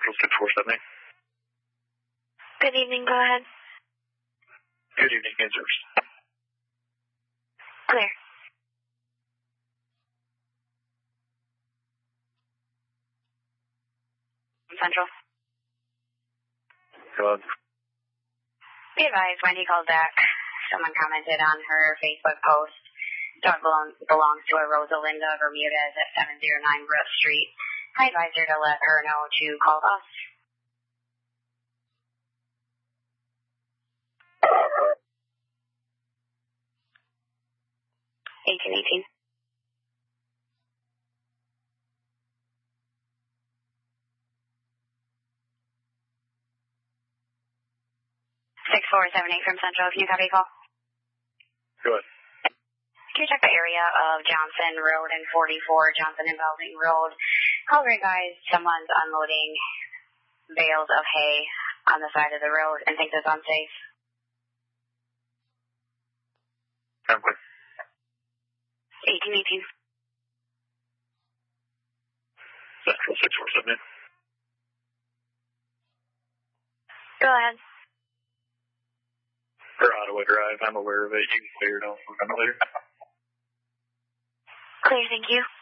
Central 647. Good evening, go ahead. Good evening, answers. Clear. Central. Go ahead. Be advised, Wendy called back. Someone commented on her Facebook post. Dog belongs to a Rosalinda Bermudez at 709 Brook Street. I advised her to let her know to call us. 1818. from Central. Can you copy call? Go ahead. Can you check the area of Johnson Road and 44 Johnson and Belding Road? Call guys, someone's unloading bales of hay on the side of the road and thinks it's unsafe. Okay. 1818. Central 647. Go ahead. For Ottawa Drive, I'm aware of it. You can clear it off later. Clear, thank you.